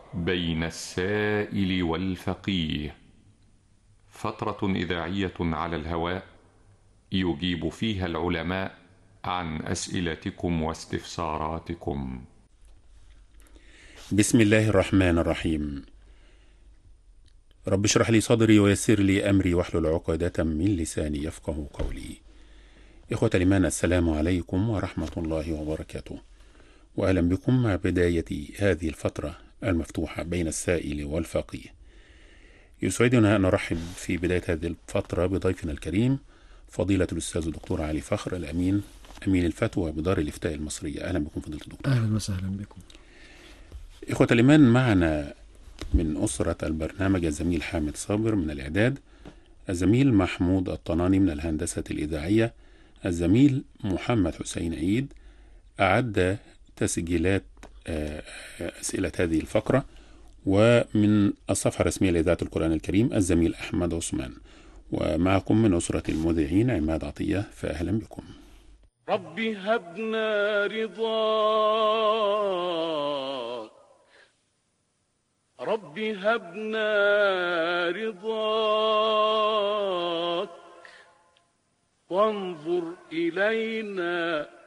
بين السائل والفقيه، فترة إذاعية على الهواء يجيب فيها العلماء عن أسئلتكم واستفساراتكم. بسم الله الرحمن الرحيم. رب اشرح لي صدري ويسر لي أمري واحلل عقدة من لساني يفقه قولي. إخوة الإيمان، السلام عليكم ورحمة الله وبركاته، وأهلا بكم مع بداية هذه الفترة المفتوحة بين السائل والفقيه. يسعدنا أن نرحب في بداية هذه الفترة بضيفنا الكريم فضيلة الأستاذ الدكتور علي فخر الأمين، أمين الفتوى بدار الإفتاء المصرية. أهلا بكم فضيلة الدكتور. أهلا وسهلا بكم. إخوة الإيمان، معنا من أسرة البرنامج الزميل حامد صابر من الإعداد، الزميل محمود الطناني من الهندسة الإذاعية، الزميل محمد حسين عيد أعد تسجيلات أسئلة هذه الفقرة، ومن الصفحة الرسمية لإذاعة القرآن الكريم الزميل أحمد عثمان، ومعكم من أسرة المذيعين عماد عطية. فأهلا بكم. رب هبنا رضاك، رب هبنا رضاك، وانظر إلينا